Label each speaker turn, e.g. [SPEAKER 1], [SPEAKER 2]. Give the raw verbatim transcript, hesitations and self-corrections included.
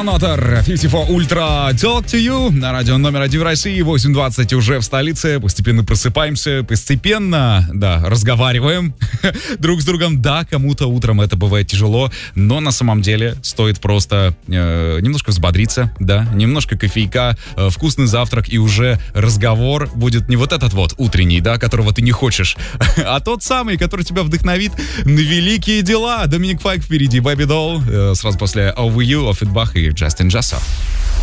[SPEAKER 1] Another пятьдесят четыре Ultra Talk to You на радио номер один в России. восемь двадцать уже в столице. Постепенно просыпаемся, постепенно, да, разговариваем друг с другом. Да, кому-то утром это бывает тяжело, но на самом деле стоит просто э, немножко взбодриться, да, немножко кофейка, э, вкусный завтрак, и уже разговор будет не вот этот вот утренний, да, которого ты не хочешь, а тот самый, который тебя вдохновит на великие дела. Доминик Файк впереди, Baby Doll, э, сразу после Over You, Оффит Бах и Джастин Джассо.